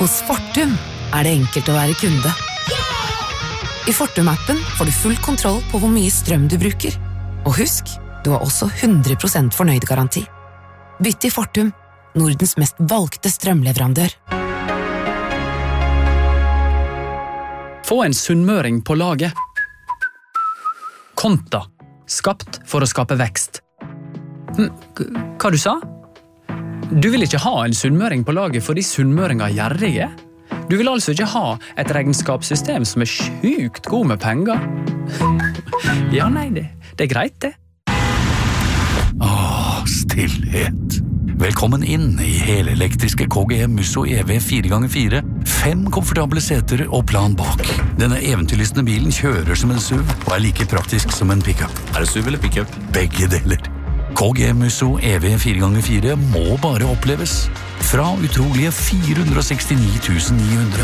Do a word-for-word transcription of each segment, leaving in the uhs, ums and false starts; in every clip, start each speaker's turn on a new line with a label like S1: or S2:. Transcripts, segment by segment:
S1: Hos Fortum er det enkelt å være kunde. I Fortum-appen får du full kontroll på hvor mye strøm du bruker. Og husk, du har også hundre prosent fornøyd garanti. Bytt til Fortum, Nordens mest valgte strømleverandør.
S2: Få en sunnmøring på laget. Konta. Skapt for å skape vekst. Hva du sa? Du vil ikke ha en sunnmøring på laget fordi sunnmøringer er gjerrige? Du vil altså ikke ha et regnskapssystem som er sjukt god med penger? Ja, nei, det, det er greit det.
S3: Åh, stillhet. Velkommen inn i helelektriske K G M Musso E V fire ganger fire. Fem komfortable seter og plan bak. Denne eventyrlystne bilen kjører som en SUV og er like praktisk som en pickup.
S4: Er det SUV eller pickup?
S3: Begge deler. K G M Musso E V fire ganger fire må bare oppleves. Fra utrolige fire hundre og sekstini tusen ni hundre.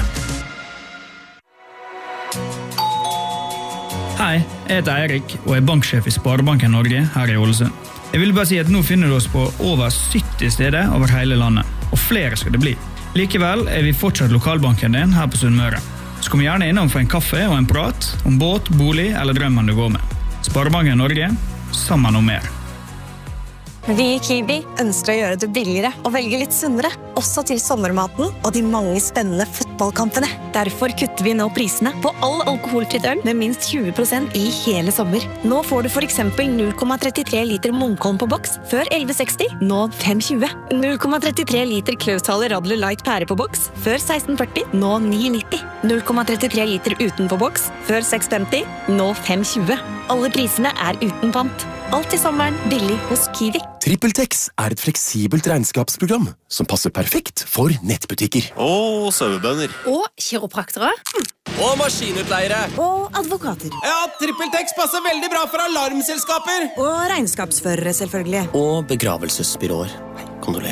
S5: Hei, jeg heter Eirik og er banksjef i Sparebanken Norge her i Ålesund. Jeg vil bare si at nå finner du oss på over sytti steder over hele landet, og flere skal det bli. Likevel er vi fortsatt lokalbanken din her på Sunnmøre. Så kom gjerne innom for en kaffe og en prat om båt, bolig eller drømmen du går med. Sparebanken Norge, sammen om mer.
S6: Vi i Kiwi ønsker å gjøre det billigere og velge litt sunnere, også til sommermaten og de mange spennende fotballkampene. Derfor kutter vi nå prisene på all alkoholfritt øl med minst tjue prosent i hele sommer. Nå får du for eksempel null komma trettitre liter Munkholm på boks, før elleve seksti, nå fem tjue. null komma trettitre liter Klausthal Radler Light pære på boks, før seksten førti, nå ni nitti. null komma trettitre liter uten på boks, før seks femti, nå fem tjue. Alle prisene er uten pant. Alt i sommeren billig hos Kiwi.
S7: TrippelTex er et fleksibelt regnskapsprogram som passer perfekt for nettbutikker.
S4: Og sauebønder.
S8: Og kiropraktere.
S4: Og maskinutleiere.
S8: Og advokater.
S4: Ja, TrippelTex passer veldig bra for alarmselskaper.
S8: Og regnskapsførere, selvfølgelig.
S9: Og begravelsesbyråer. Kondolerer.